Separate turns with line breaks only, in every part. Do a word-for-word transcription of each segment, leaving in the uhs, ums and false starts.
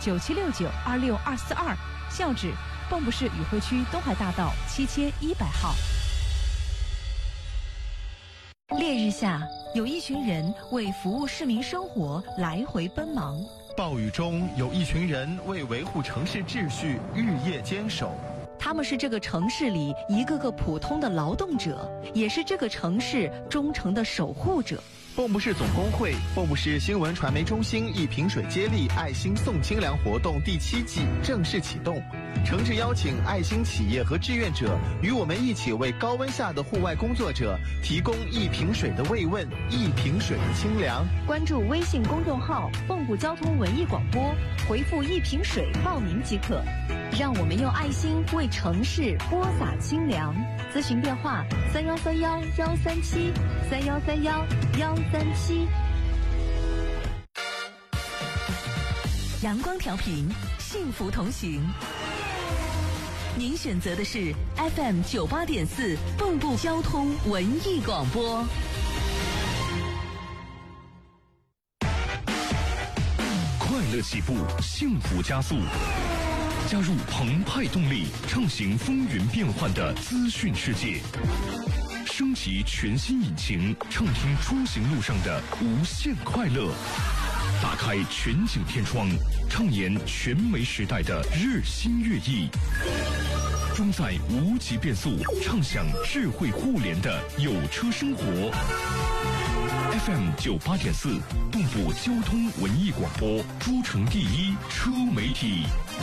九七六九二六二四二，校址蚌埠市宇汇区东海大道七千一百号。烈日下，有一群人为服务市民生活来回奔忙；
暴雨中，有一群人为维护城市秩序日夜坚守。
他们是这个城市里一个个普通的劳动者，也是这个城市忠诚的守护者。
蚌埠市总工会、蚌埠市新闻传媒中心一瓶水接力爱心送清凉活动第七季正式启动，诚挚邀请爱心企业和志愿者与我们一起为高温下的户外工作者提供一瓶水的慰问，一瓶水的清凉。
关注微信公众号蚌埠交通文艺广播，回复一瓶水报名即可。让我们用爱心为城市播撒清凉。咨询电话：三幺三幺幺三七三幺三幺幺三七。阳光调频，幸福同行。您选择的是 F M 九八点四蚌埠交通文艺广播。
快乐起步，幸福加速。加入澎湃动力，畅行风云变幻的资讯世界，升级全新引擎，畅听出行路上的无限快乐。打开全景天窗，畅言全媒时代的日新月异。装载无极变速，畅享智慧互联的有车生活。F M 九八点四，蚌埠交通文艺广播，诸城第一车媒体。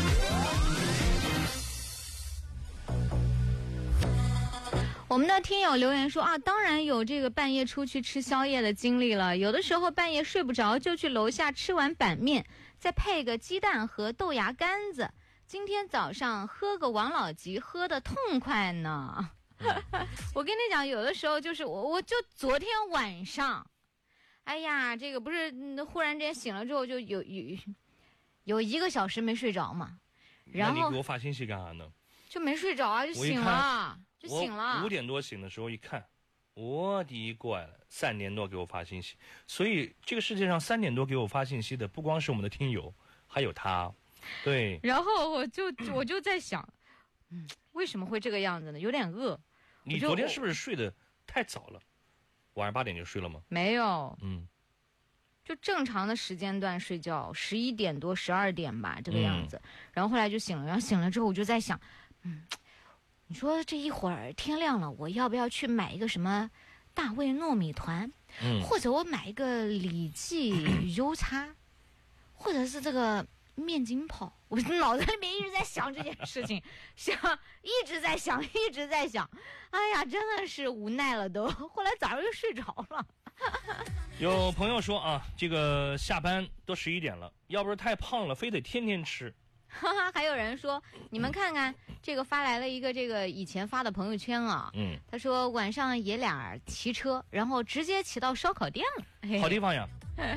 我们的听友留言说啊，当然有这个半夜出去吃宵夜的经历了，有的时候半夜睡不着，就去楼下吃碗板面，再配个鸡蛋和豆芽干子。今天早上喝个王老吉，喝得痛快呢。我跟你讲，有的时候就是我，我就昨天晚上。哎呀，这个不是忽然之间醒了之后就有有有一个小时没睡着嘛，然后
那你给我发信息干啥呢？
就没睡着啊，就醒了，就醒了。
五点多醒的时候一看，我的乖了，三点多给我发信息。所以这个世界上三点多给我发信息的，不光是我们的听友，还有他。对。
然后我就我就在想，嗯，为什么会这个样子呢？有点饿。
你昨天是不是睡得太早了？晚上八点就睡了吗？
没有，
嗯，
就正常的时间段睡觉，十一点多、十二点吧，这个样子。嗯、然后后来就醒了，然后醒了之后我就在想，嗯，你说这一会儿天亮了，我要不要去买一个什么大卫糯米团，
嗯，或
者我买一个李记油茶，或者是这个面筋泡？我脑子里面一直在想这件事情，想一直在想，一直在想。哎呀，真的是无奈了都。后来早上又睡着了。
有朋友说啊，这个下班都十一点了，要不是太胖了，非得天天吃。
哈哈，还有人说，你们看看这个发来了一个这个以前发的朋友圈啊，
嗯，
他说晚上爷俩骑车，然后直接骑到烧烤店了。
好地方呀。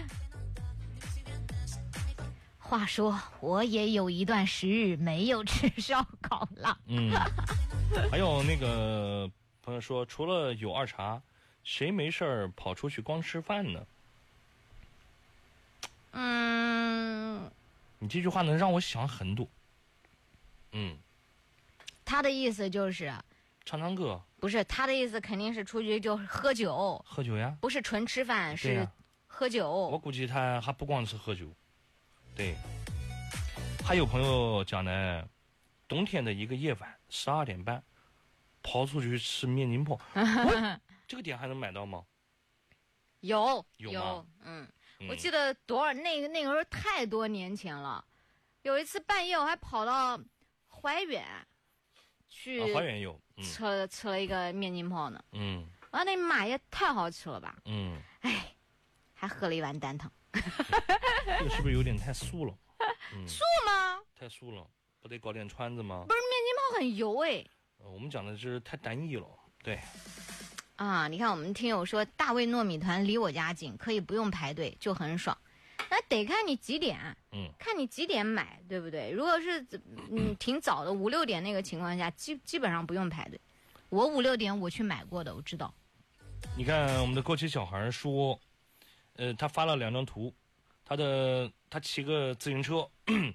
话说，我也有一段时日没有吃烧烤了。
嗯，还有那个朋友说，除了有二茶，谁没事儿跑出去光吃饭呢？
嗯，
你这句话能让我想很多。嗯，
他的意思就是
唱唱歌，
不是他的意思，肯定是出去就喝酒。
喝酒呀？
不是纯吃饭，是喝酒。
我估计他还不光是喝酒。对，还有朋友讲呢，冬天的一个夜晚，十二点半，跑出去吃面筋泡，这个点还能买到吗？
有
有吗？
嗯，嗯我记得多少那个那个时候太多年前了，有一次半夜我还跑到怀远去，
啊、怀远有、
嗯、吃了吃了一个面筋泡呢。
嗯，
啊，那妈也太好吃了吧！
嗯，
哎，还喝了一碗蛋汤。
这个是不是有点太素了？
嗯、素吗？
太素了，不得搞点川子吗？
不是，面筋泡很油哎。
呃，我们讲的是太单一了，对。
啊，你看我们听友说大卫糯米团离我家近，可以不用排队，就很爽。那得看你几点，
嗯，
看你几点买，对不对？如果是嗯挺早的五六点那个情况下，基基本上不用排队。我五六点我去买过的，我知道。
你看我们的过期小孩说。呃，他发了两张图，他的他骑个自行车，